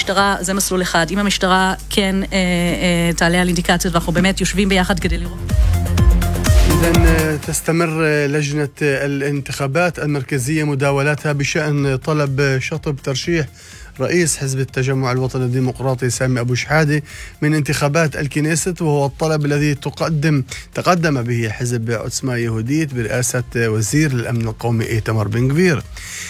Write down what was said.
המשטרה, זה מסלול אחד, אם המשטרה כן תעלה על אינדיקציות, ואנחנו באמת יושבים ביחד כדי לראות. إذن تستمر لجنة الانتخابات المركزية مداولاتها بشأن طلب شطب ترشيح رئيس حزب التجمع الوطني الديمقراطي سامي أبو شحادة من انتخابات الكنيست، وهو الطلب الذي تقدم به حزب عدسما يهوديت برئاسة وزير الأمن القومي إيتمار بن غفير.